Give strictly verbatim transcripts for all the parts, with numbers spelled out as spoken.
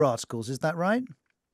articles. Is that right?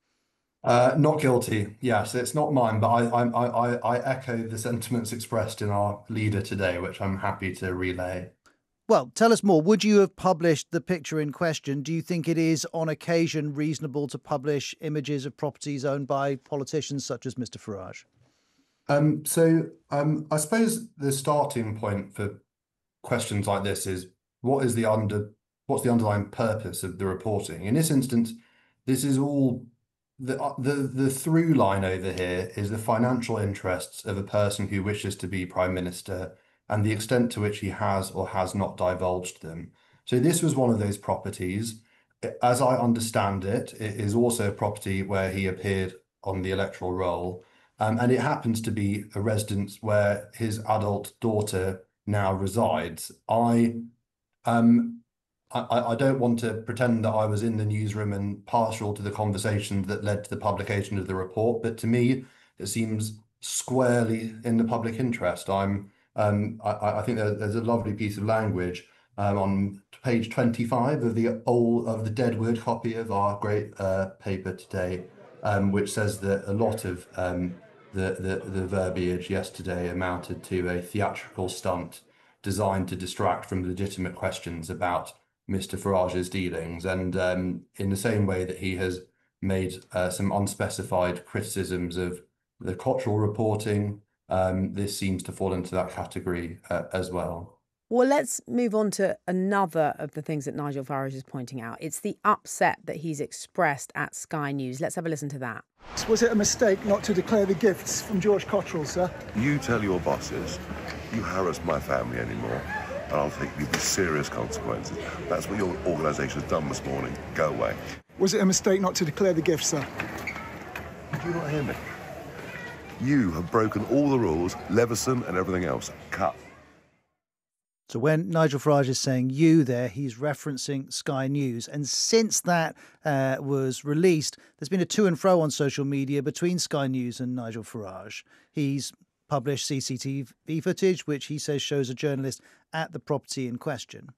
Uh, not guilty. Yes, it's not mine, but I, I, I, I echo the sentiments expressed in our leader today, which I'm happy to relay. Well, tell us more. Would you have published the picture in question? Do you think it is, on occasion, reasonable to publish images of properties owned by politicians such as Mister Farage? Um, so um, I suppose the starting point for questions like this is what is the under what's the underlying purpose of the reporting? In this instance, this is all the uh, the the through line over here is the financial interests of a person who wishes to be prime minister and the extent to which he has or has not divulged them. So this was one of those properties. As I understand it, it is also a property where he appeared on the electoral roll. Um, and it happens to be a residence where his adult daughter now resides. I um I, I don't want to pretend that I was in the newsroom and partial to the conversations that led to the publication of the report, but to me, it seems squarely in the public interest. I'm um I, I think there, there's a lovely piece of language um, on page twenty-five of the old of the Deadwood copy of our great uh, paper today, um, which says that a lot of um the, the the verbiage yesterday amounted to a theatrical stunt designed to distract from legitimate questions about Mister Farage's dealings, and um, in the same way that he has made uh, some unspecified criticisms of the Cottrell reporting, um, this seems to fall into that category uh, as well. Well, let's move on to another of the things that Nigel Farage is pointing out. It's the upset that he's expressed at Sky News. Let's have a listen to that. Was it a mistake not to declare the gifts from George Cottrell, sir? You tell your bosses, you harass my family anymore, and I'll take you to serious consequences. That's what your organisation has done this morning. Go away. Was it a mistake not to declare the gifts, sir? Did you not hear me? You have broken all the rules, Leveson and everything else. Cut. So when Nigel Farage is saying you there, he's referencing Sky News. And since that uh, was released, there's been a to and fro on social media between Sky News and Nigel Farage. He's published C C T V footage, which he says shows a journalist at the property in question.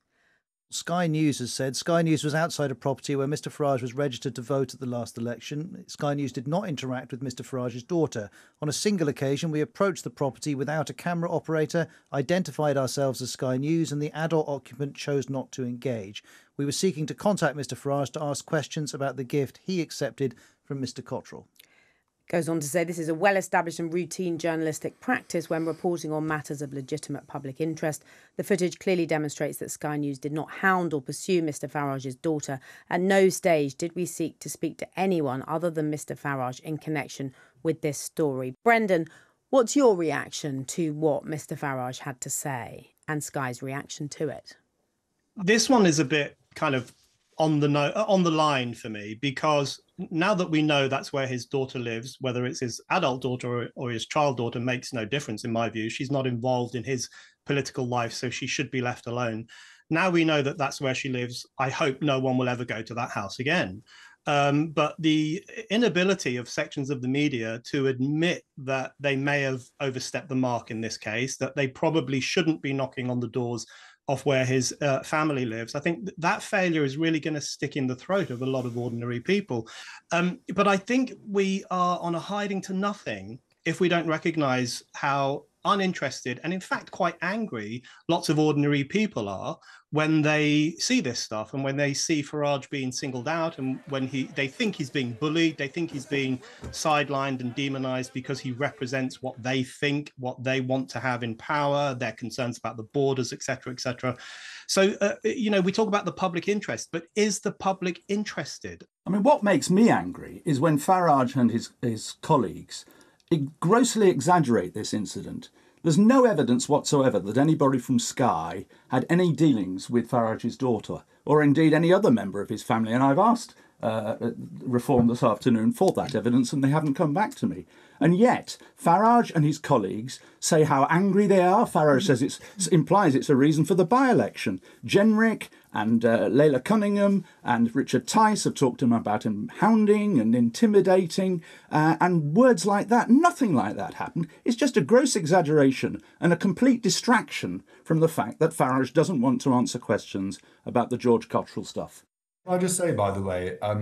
Sky News has said Sky News was outside a property where Mister Farage was registered to vote at the last election. Sky News did not interact with Mister Farage's daughter. On a single occasion, we approached the property without a camera operator, identified ourselves as Sky News, and the adult occupant chose not to engage. We were seeking to contact Mister Farage to ask questions about the gift he accepted from Mister Cottrell. Goes on to say this is a well-established and routine journalistic practice when reporting on matters of legitimate public interest. The footage clearly demonstrates that Sky News did not hound or pursue Mister Farage's daughter. At no stage did we seek to speak to anyone other than Mister Farage in connection with this story. Brendan, what's your reaction to what Mister Farage had to say and Sky's reaction to it? This one is a bit kind of on the no, on the line for me, because now that we know that's where his daughter lives, whether it's his adult daughter or, or his child daughter makes no difference in my view. She's not involved in his political life, so she should be left alone. Now we know that that's where she lives. I hope no one will ever go to that house again. Um, but the inability of sections of the media to admit that they may have overstepped the mark in this case, that they probably shouldn't be knocking on the doors of where his uh, family lives. I think th- that failure is really going to stick in the throat of a lot of ordinary people. Um, but I think we are on a hiding to nothing if we don't recognise how uninterested and in fact quite angry lots of ordinary people are when they see this stuff and when they see Farage being singled out and when he they think he's being bullied, they think he's being sidelined and demonized because he represents what they think, what they want to have in power, their concerns about the borders, et cetera, et cetera. So, uh, you know, we talk about the public interest, but is the public interested? I mean, what makes me angry is when Farage and his, his colleagues grossly exaggerate this incident. There's no evidence whatsoever that anybody from Sky had any dealings with Farage's daughter, or indeed any other member of his family. And I've asked uh, Reform this afternoon for that evidence, and they haven't come back to me. And yet, Farage and his colleagues say how angry they are. Farage says it's implies it's a reason for the by-election. Jenrick and uh, Layla Cunningham and Richard Tice have talked to him about him hounding and intimidating uh, and words like that. Nothing like that happened. It's just a gross exaggeration and a complete distraction from the fact that Farage doesn't want to answer questions about the George Cottrell stuff. I'll just say, by the way, um,